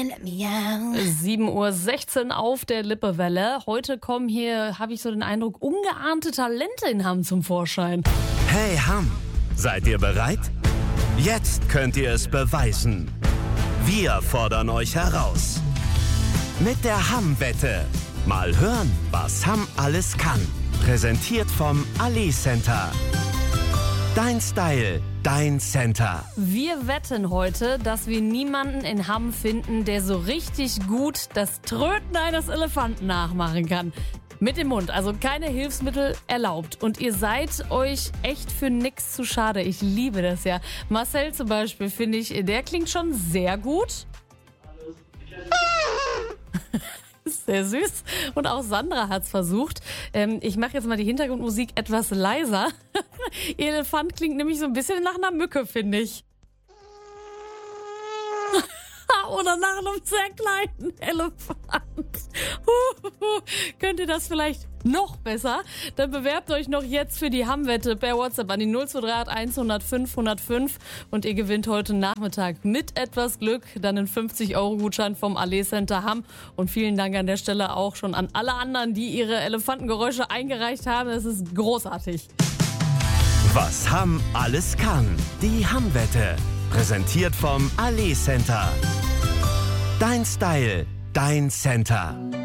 Let me out. 7:16 Uhr auf der Lippewelle. Heute kommen hier, habe ich so den Eindruck, ungeahnte Talente in Hamm zum Vorschein. Hey Hamm, seid ihr bereit? Jetzt könnt ihr es beweisen. Wir fordern euch heraus. Mit der Hamm-Wette. Mal hören, was Hamm alles kann. Präsentiert vom Allee Center. Dein Style, dein Center. Wir wetten heute, dass wir niemanden in Hamm finden, der so richtig gut das Tröten eines Elefanten nachmachen kann. Mit dem Mund, also keine Hilfsmittel erlaubt. Und ihr seid euch echt für nix zu schade. Ich liebe das ja. Marcel zum Beispiel, finde ich, der klingt schon sehr gut. Sehr süß. Und auch Sandra hat's versucht. Ich mache jetzt mal die Hintergrundmusik etwas leiser. Ihr Elefant klingt nämlich so ein bisschen nach einer Mücke, finde ich. Oder nach einem sehr kleinen Elefant. Könnt ihr das vielleicht noch besser? Dann bewerbt euch noch jetzt für die Hamm-Wette per WhatsApp an die 0238 105 105 und ihr gewinnt heute Nachmittag mit etwas Glück dann einen 50-Euro-Gutschein vom Allee Center Hamm. Und vielen Dank an der Stelle auch schon an alle anderen, die ihre Elefantengeräusche eingereicht haben. Es ist großartig. Was Hamm alles kann. Die Hamm-Wette. Präsentiert vom Allee Center. Dein Style, dein Center.